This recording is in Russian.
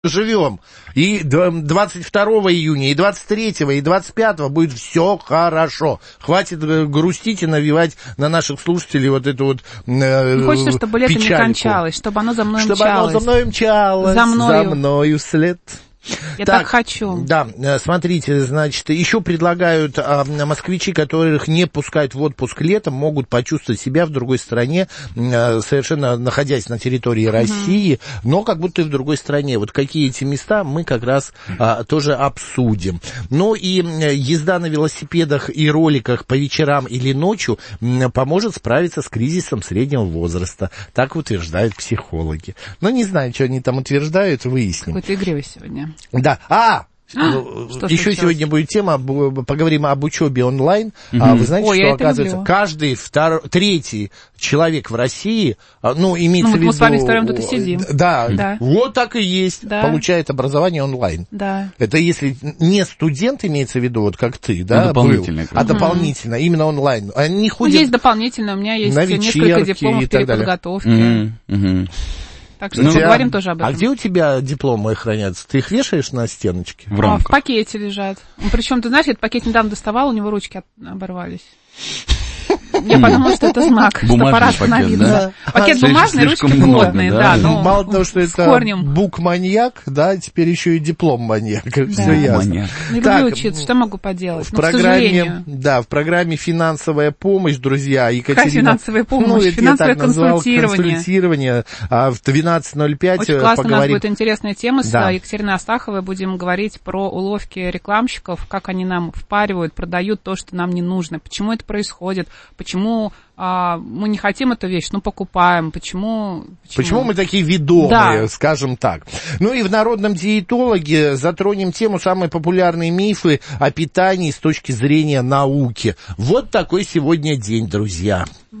живем. И 22 июня, и 23, и 25 будет все хорошо. Хватит грустить и навевать на наших слушателей вот эту вот хочется, чтобы лето печальку. не кончалось, чтобы оно за мной чтобы мчалось. Оно за мной мчалось, за мною вслед. Я так хочу. Да, смотрите, значит, еще предлагают москвичи, которых не пускают в отпуск летом, могут почувствовать себя в другой стране, совершенно находясь на территории России, но как будто и в другой стране. Вот какие эти места, мы как раз тоже обсудим. Ну и езда на велосипедах и роликах по вечерам или ночью поможет справиться с кризисом среднего возраста. Так утверждают психологи. Но не знаю, что они там утверждают, выясним. Какой-то игривый сегодня. Да. Еще сегодня будет тема, поговорим об учебе онлайн. Вы знаете, что, оказывается, каждый третий человек в России, имеется в виду... Мы с вами втроем тут и сидим. Да, вот так и есть, получает образование онлайн. Да. Это если не студент, имеется в виду, вот как ты, да, дополнительно. Дополнительно, именно онлайн. Они ходят... Есть дополнительно, у меня есть несколько дипломов переподготовки. Так что мы говорим тоже об этом. А где у тебя дипломы хранятся? Ты их вешаешь на стеночке? В пакете лежат. Причем, ты знаешь, этот пакет недавно доставал, у него ручки оборвались. Я подумала, что это знак, что пора остановиться. Да. Пакет бумажный, ручки плотные, да. Мало того, что это бук-маньяк, да, теперь еще и диплом-маньяк. Все ясно. Люблю учиться, что могу поделать? В программе «Финансовая помощь», друзья, Екатерина... Какая финансовая помощь? Финансовое консультирование. В 12:05 очень классно, у нас будет интересная тема с Екатериной Астаховой. Будем говорить про уловки рекламщиков, как они нам впаривают, продают то, что нам не нужно, почему это происходит, почему мы не хотим эту вещь, но покупаем, почему мы такие ведомые, скажем так. Ну и в народном диетологе затронем тему самые популярные мифы о питании с точки зрения науки. Вот такой сегодня день, друзья.